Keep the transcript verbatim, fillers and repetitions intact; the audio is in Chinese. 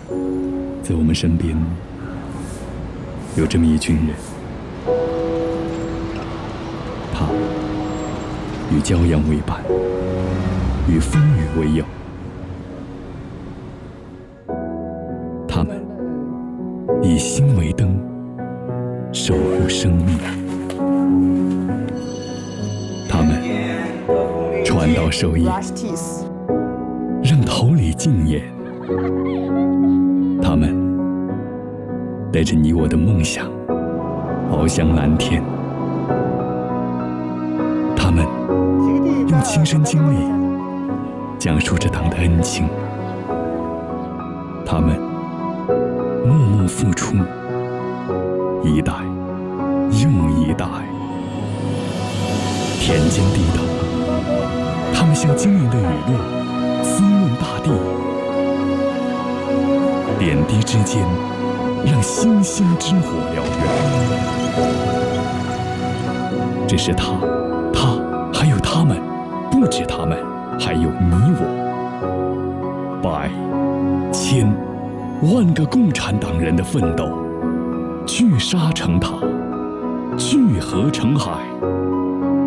在我们身边，有这么一群人，他与骄阳为伴，与风雨为友。他们以心为灯，守护生命。他们传道授业，让桃李竞演。他们带着你我的梦想翱翔蓝天。他们用亲身经历讲述着党的恩情。他们默默付出，一代又一代。田间地头，他们像晶莹的雨露，滋润大地。点滴之间，让星星之火燎原。这是他，他，还有他们，不止他们，还有你我。百、千、万个共产党人的奋斗，聚沙成塔，聚河成海。